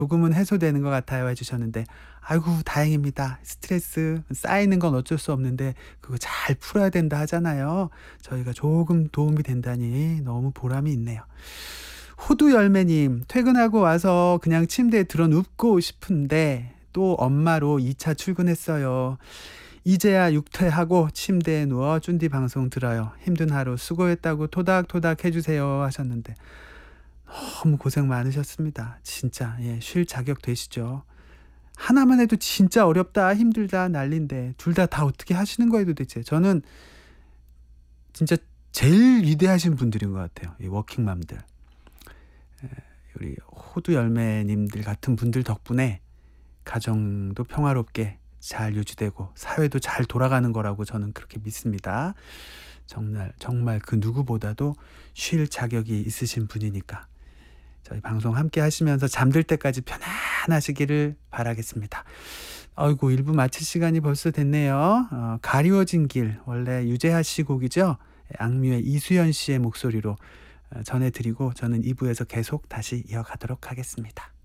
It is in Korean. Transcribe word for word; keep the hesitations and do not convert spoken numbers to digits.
조금은 해소되는 것 같아요 해주셨는데 아이고 다행입니다. 스트레스 쌓이는 건 어쩔 수 없는데 그거 잘 풀어야 된다 하잖아요. 저희가 조금 도움이 된다니 너무 보람이 있네요. 호두 열매님, 퇴근하고 와서 그냥 침대에 드러 눕고 싶은데 또 엄마로 이 차 출근했어요. 이제야 육퇴하고 침대에 누워 쭌디 방송 들어요. 힘든 하루 수고했다고 토닥토닥 해주세요 하셨는데 너무 고생 많으셨습니다. 진짜 예, 쉴 자격 되시죠? 하나만 해도 진짜 어렵다 힘들다 난린데 둘 다 다 어떻게 하시는 거예요 도대체. 저는 진짜 제일 위대하신 분들인 것 같아요. 이 워킹맘들. 에, 우리 호두 열매님들 같은 분들 덕분에 가정도 평화롭게 잘 유지되고 사회도 잘 돌아가는 거라고 저는 그렇게 믿습니다. 정말 정말 그 누구보다도 쉴 자격이 있으신 분이니까 저희 방송 함께 하시면서 잠들 때까지 편안하시기를 바라겠습니다. 아이고 일 부 마칠 시간이 벌써 됐네요. 어, 가리워진 길 원래 유재하 씨 곡이죠. 악뮤의 이수연 씨의 목소리로 어, 전해드리고 저는 이 부에서 계속 다시 이어가도록 하겠습니다.